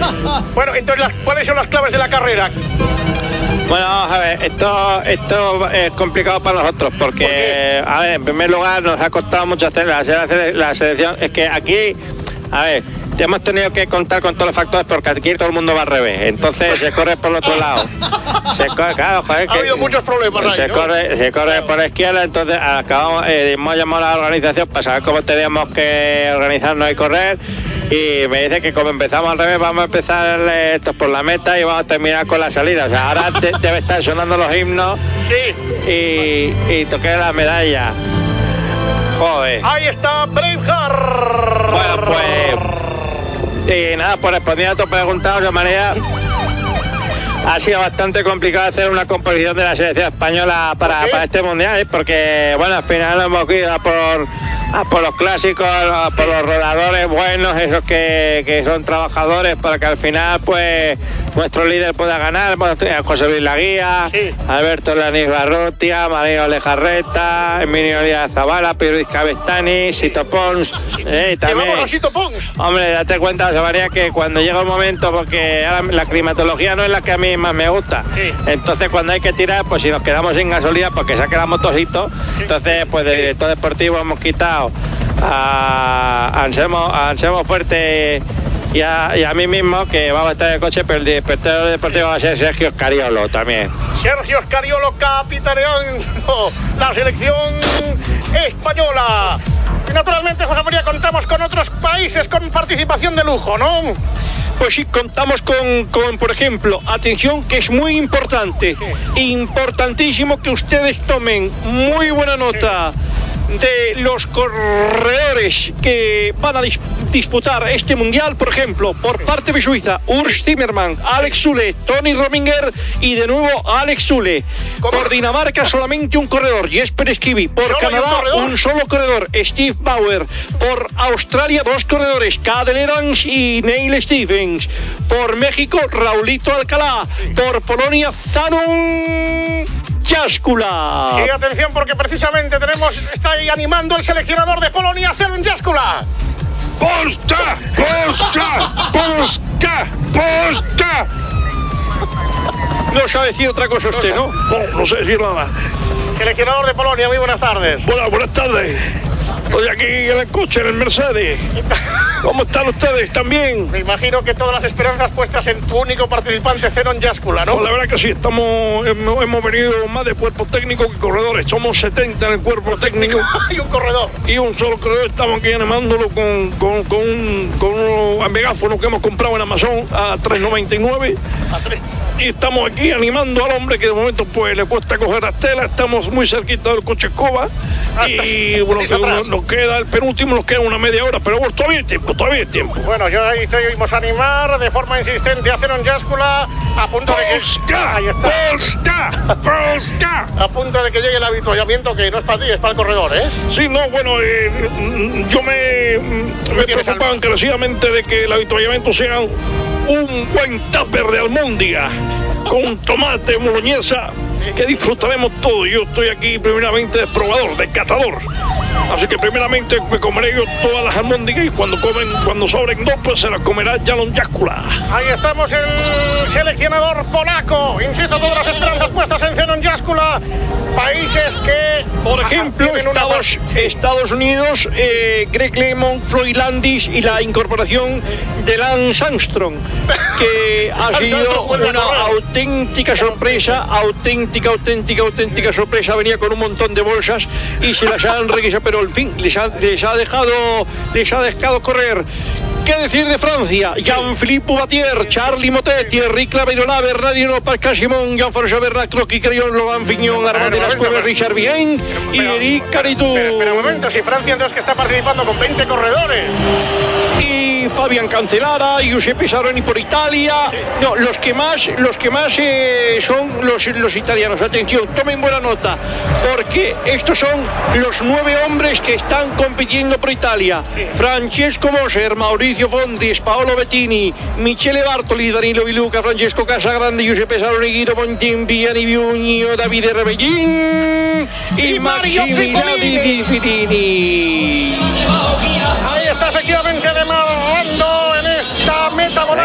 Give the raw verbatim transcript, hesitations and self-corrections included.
Bueno, entonces, las, ¿cuáles son las claves de la carrera? Bueno, vamos a ver, esto, esto es complicado para nosotros porque, a ver, en primer lugar nos ha costado mucho hacer la, la selección. Es que aquí, a ver, hemos tenido que contar con todos los factores porque aquí todo el mundo va al revés. Entonces se corre por el otro lado. Se corre, claro, joder, ha que, habido muchos problemas ahí, se ¿no? corre, se corre claro. por la izquierda, entonces acabamos, eh, hemos llamado a la organización para saber cómo teníamos que organizarnos y correr. Y me dice que como empezamos al revés, vamos a empezar estos por la meta y vamos a terminar con la salida. O sea, ahora te, debe estar sonando los himnos sí. y, y toqué la medalla. Joder. Ahí está Braveheart. Bueno, pues... Y nada, pues respondiendo a tu pregunta, de manera... Ha sido bastante complicado hacer una composición de la selección española para, para este mundial, ¿eh? Porque, bueno, al final nos hemos ido a por, a por los clásicos, a por los rodadores buenos, esos que, que son trabajadores, para que al final, pues, nuestro líder pueda ganar. José Luis Laguía, sí. Alberto Lanis Barrutia, Mario Lejarreta, Emilio Díaz Zavala, Pedro Cabestani, Sito Pons. Eh, también. A Sito Pons. Hombre, date cuenta, José María, que cuando llega un momento, porque ahora la climatología no es la que a mí más me gusta, sí. Entonces cuando hay que tirar, pues si nos quedamos sin gasolina porque se ha quedado motocito, sí. Entonces pues de director deportivo hemos quitado a Anselmo, a Anselmo Fuerte y a, y a mí mismo, que vamos a estar en el coche, pero el director deportivo va a ser Sergio Scariolo también. Sergio Scariolo capitaneando la selección española. Y naturalmente, José María, contamos con otros países con participación de lujo, ¿no? Pues sí, contamos con, con, por ejemplo, atención, que es muy importante, importantísimo que ustedes tomen muy buena nota de los corredores que van a dis disputar este mundial. Por ejemplo, por parte de Suiza, Urs Zimmermann, Alex Zülle, Tony Rominger y de nuevo Alex Zülle. Por Dinamarca solamente un corredor, Jesper Skiby. Por Canadá un, un solo corredor, Steve Bauer. Por Australia dos corredores, Cadel Evans y Neil Stevens. Por México, Raulito Alcalá. Por Polonia, Zanon Jaskula. Y atención, porque precisamente tenemos, está ahí animando el seleccionador de Polonia, Zanon Jaskula. ¡Polska! ¡Polska! ¡Polska! ¡Polska! No sabe decir otra cosa usted, ¿no? No, no sé decir nada. Seleccionador de Polonia, muy buenas tardes. Buenas, buenas tardes. Estoy aquí en el coche, en el Mercedes. ¿Cómo están ustedes? ¿También? Me imagino que todas las esperanzas puestas en tu único participante, Zanon Jaskula, ¿no? Pues la verdad que sí, estamos, hemos, hemos venido más de cuerpo técnico que corredores. Somos setenta en el cuerpo técnico. Y un corredor. Y un solo corredor. Estamos aquí animándolo con, con, con un, con un megáfono que hemos comprado en Amazon a tres noventa y nueve. A tres. Y estamos aquí animando al hombre que de momento pues le cuesta coger las telas. Estamos muy cerquita del coche escoba. Y bueno, nos, nos queda el penúltimo, nos queda una media hora, pero bueno, todavía hay tiempo, todavía hay tiempo. Bueno, yo ahí seguimos a animar de forma insistente a Zanon Jaskula, a punto de que... ¡Polska! Ahí está. ¡Polska! ¡Polska! A punto de que llegue el avituallamiento, que no es para ti, es para el corredor, ¿eh? Sí, no, bueno, eh, yo me, me preocupa encarecidamente de que el avituallamiento sea un buen tupper de almóndiga con tomate, boloñesa, que disfrutaremos todo. Yo estoy aquí primeramente de probador, de catador. Así que primeramente me comeré yo todas las almóndigas y cuando comen, cuando sobren dos, pues se las comerá Zanon Jaskula. Ahí estamos, el seleccionador polaco. Insisto, todas las esperanzas puestas en Zanon Jaskula. Países que... Por ejemplo, Estados, Estados Unidos, eh, Greg LeMond, Floyd Landis y la incorporación de Lance Armstrong, que ha sido una auténtica sorpresa, auténtica, auténtica, auténtica sorpresa. Venía con un montón de bolsas y se las han requisado, pero al fin les ha, les ha dejado, les ha dejado correr. ¿Qué decir de Francia? Jean-Philippe Bouvatier, Charlie Motet, Thierry Claverola, Bernardino Pascal Simon, Jean-François Bernat, Croqui Crillon, Laurent Fignon, Armand de las Cuevas, Richard Bien y Eric Caritou. Espera, espera un momento, si Francia entonces que está participando con veinte corredores. Y Fabian Cancellara, Giuseppe Saroni por Italia. No, los que más, los que más eh, son los, los italianos. Atención, tomen buena nota, porque estos son los nueve hombres que están compitiendo por Italia. Francesco Moser, Mauricio Fondris, Paolo Bettini, Michele Bartoli, Danilo Viluca, Francesco Casagrande, Giuseppe Saroni, Guido Bontempi, Gianni Viugno, Davide Rebellin y, y Maximiliano Di Fidini. Ahí está efectivamente demandando en esta meta volante.